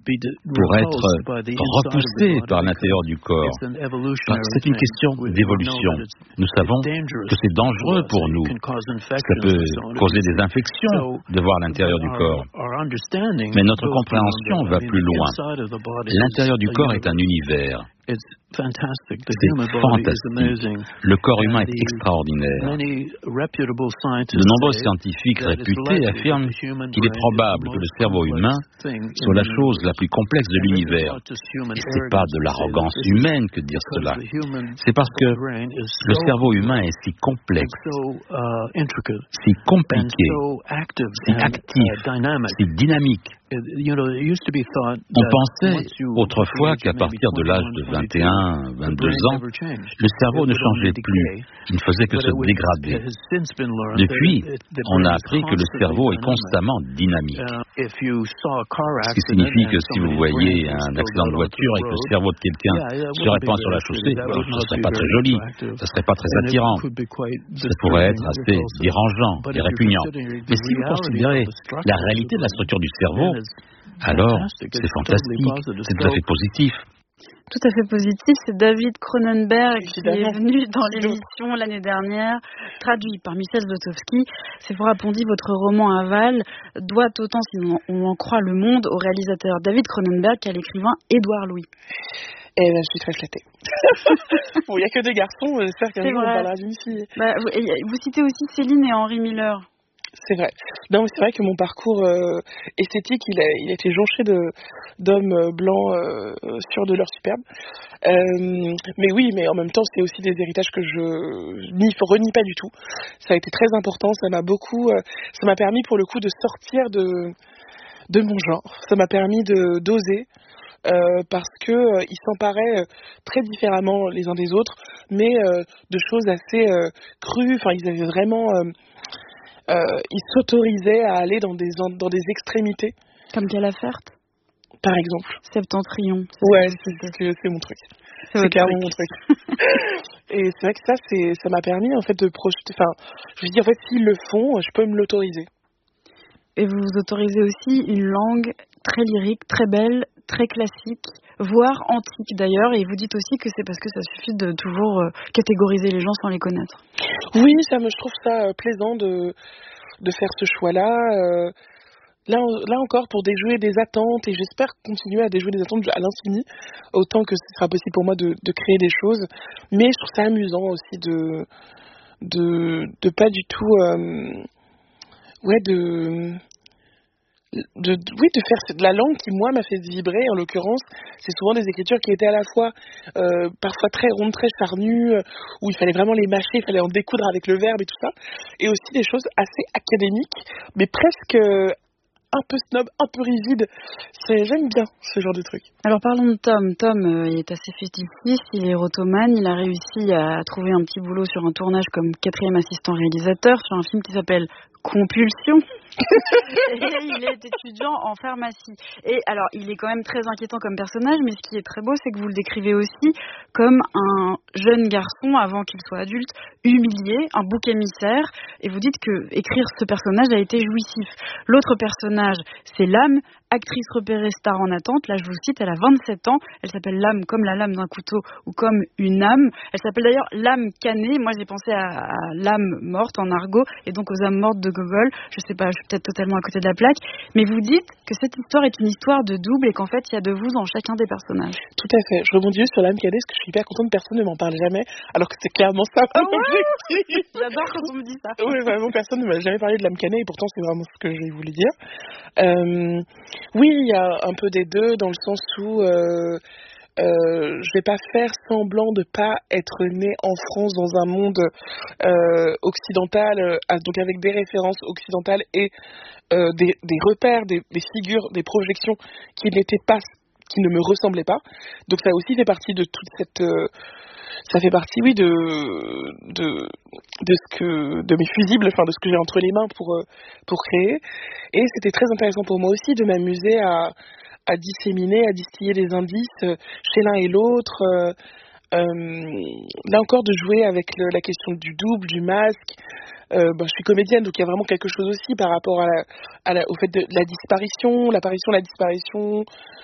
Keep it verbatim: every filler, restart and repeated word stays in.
pour être repoussé par l'intérieur du corps. Enfin, c'est une question d'évolution. Nous savons que c'est dangereux pour nous. Ça peut causer des infections de voir l'intérieur du corps. Mais notre compréhension va plus loin. L'intérieur du corps est un univers. C'est fantastique. Le corps humain est extraordinaire. De nombreux scientifiques réputés affirment qu'il est probable que le cerveau humain soit la chose la plus complexe de l'univers. Et ce n'est pas de l'arrogance humaine que de dire cela. C'est parce que le cerveau humain est si complexe, si compliqué, si actif, si dynamique. On pensait autrefois qu'à partir de l'âge de vingt et un, vingt-deux ans, le cerveau ne changeait plus, il ne faisait que se dégrader. Depuis, on a appris que le cerveau est constamment dynamique. Ce qui signifie que si vous voyez un accident de voiture et que le cerveau de quelqu'un se répand sur la chaussée, ce ne serait pas très joli, ce ne serait pas très attirant, ça pourrait être assez dérangeant et répugnant. Mais si vous considérez la réalité de la structure du cerveau, alors c'est fantastique, c'est tout à fait positif. Tout à fait positif, c'est David Cronenberg qui est venu dans l'émission l'année dernière, traduit par Michel Zlotowski. C'est pour appondir votre roman Aval, doit autant, si on en croit Le Monde, au réalisateur David Cronenberg qu'à l'écrivain Édouard Louis. Eh ben, je suis très flattée. Bon, il n'y a que des garçons, j'espère qu'un jour on parlera d'une fille. Bah, vous, vous citez aussi Céline et Henri Miller. C'est vrai. Non, c'est vrai que mon parcours euh, esthétique, il a, il a été jonché de, d'hommes blancs euh, sûrs de leur superbe. Euh, mais oui, mais en même temps, c'est aussi des héritages que je nie, renie pas du tout. Ça a été très important, ça m'a beaucoup... Euh, ça m'a permis pour le coup de sortir de, de mon genre. Ça m'a permis de, d'oser. Euh, parce que euh, ils s'emparaient euh, très différemment les uns des autres, mais euh, de choses assez euh, crues. Enfin, ils avaient vraiment... Euh, Euh, il s'autorisait à aller dans des, dans des extrémités. Comme Calafert, par exemple. Septentrion. Ouais, c'est, c'est, c'est mon truc. C'est, c'est clairement mon truc. Et c'est vrai que ça, c'est, ça m'a permis en fait de projeter. Enfin, je veux dire, en fait, s'ils le font, je peux me l'autoriser. Et vous vous autorisez aussi une langue très lyrique, très belle, très classique, voire antique d'ailleurs, et vous dites aussi que c'est parce que ça suffit de toujours euh, catégoriser les gens sans les connaître. Oui, ça me, je trouve ça euh, plaisant de, de faire ce choix-là. Euh, là, là encore, pour déjouer des attentes, et j'espère continuer à déjouer des attentes à l'infini, autant que ce sera possible pour moi de, de créer des choses. Mais je trouve ça amusant aussi de de, de pas du tout... Euh, ouais, de... De, de, oui, de faire de la langue qui, moi, m'a fait vibrer. En l'occurrence, c'est souvent des écritures qui étaient à la fois euh, parfois très rondes, très charnues, euh, où il fallait vraiment les mâcher, il fallait en découdre avec le verbe et tout ça, et aussi des choses assez académiques, mais presque euh, un peu snob, un peu rigide. C'est, j'aime bien ce genre de truc. Alors parlons de Tom. Tom euh, est assez fétichiste, il est rotomane, il a réussi à trouver un petit boulot sur un tournage comme quatrième assistant réalisateur sur un film qui s'appelle Compulsion. Et il est étudiant en pharmacie. Et alors, il est quand même très inquiétant comme personnage, mais ce qui est très beau, c'est que vous le décrivez aussi comme un jeune garçon, avant qu'il soit adulte, humilié, un bouc émissaire. Et vous dites que écrire ce personnage a été jouissif. L'autre personnage, c'est l'âme, actrice repérée, star en attente. Là, je vous cite, elle a vingt-sept ans. Elle s'appelle l'âme comme la lame d'un couteau ou comme une âme. Elle s'appelle d'ailleurs l'âme cannée. Moi, j'ai pensé à, à l'âme morte en argot et donc aux âmes mortes de Gogol. Je sais pas, je suis peut-être totalement à côté de la plaque. Mais vous dites que cette histoire est une histoire de double et qu'en fait, il y a de vous dans chacun des personnages. Tout à fait. Je rebondis sur l'âme cannée parce que je suis hyper contente, personne ne m'en parle jamais, alors que c'est clairement ça mon oh ouais objectif. J'adore quand on me dit ça. Oui, vraiment, personne ne m'a jamais parlé de l'âme cannée et pourtant, c'est vraiment ce que je voulais dire. Euh, oui, il y a un peu des deux dans le sens où euh, euh, je vais pas faire semblant de pas être née en France dans un monde euh, occidental, euh, donc avec des références occidentales et euh, des, des repères, des, des figures, des projections qui n'étaient pas, qui ne me ressemblaient pas. Donc ça aussi fait partie de toute cette euh, ça fait partie, oui, de, de, de ce que, de mes fusibles, enfin, de ce que j'ai entre les mains pour, pour créer. Et c'était très intéressant pour moi aussi de m'amuser à, à disséminer, à distiller des indices chez l'un et l'autre. Euh, euh, là encore, de jouer avec le, la question du double, du masque. Euh, bah, je suis comédienne, donc il y a vraiment quelque chose aussi par rapport à la, à la, au fait de la disparition, l'apparition, la disparition,